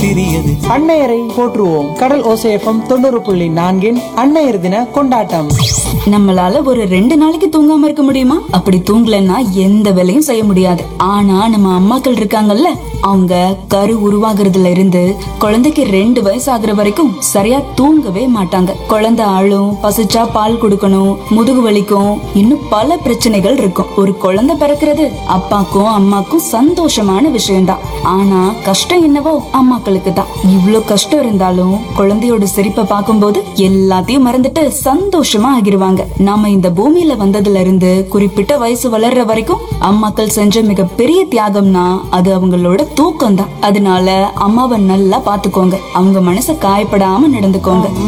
சிறியது. அன்னையரை போற்றுவோம். கடல் ஓசை FM 90.4 அன்னையர் தின கொண்டாட்டம். நம்மளால ஒரு 2 நாளைக்கு தூங்காம இருக்க முடியுமா? அப்படி தூங்கலன்னா எந்த வேலையும் செய்ய முடியாது. ஆனா நம்ம அம்மாக்கள் இருக்காங்கல்ல, அவங்க கரு உருவாகிறதுல இருந்து குழந்தைக்கு 2 வயசு ஆகுற வரைக்கும் சரியா தூங்கவே மாட்டாங்க. குழந்தை அழும், பசிச்சா பால் கொடுக்கணும், முதுகு வலிக்கும், இன்னும் பல பிரச்சனைகள் இருக்கும். ஒரு குழந்தை பிறக்கிறது அப்பாக்கும் அம்மாக்கும் சந்தோஷமான விஷயம்தான். ஆனா கஷ்டம் என்னவோ அம்மாக்களுக்கு தான். இவ்ளோ கஷ்டம் இருந்தாலும் குழந்தையோட சிரிப்பை பார்க்கும்போது எல்லாத்தையும் மறந்துட்டு சந்தோஷமா ஆகிருவாங்க. நாம இந்த பூமியில வந்ததுல இருந்து குறிப்பிட்ட வயசு வளர்ற வரைக்கும் அம்மாக்கள் செஞ்ச மிகப்பெரிய தியாகம்னா அது அவங்களோட தூக்கம் தான். அதனால அம்மாவை நல்லா பாத்துக்கோங்க. அவங்க மனசை காயப்படாம நடந்துக்கோங்க.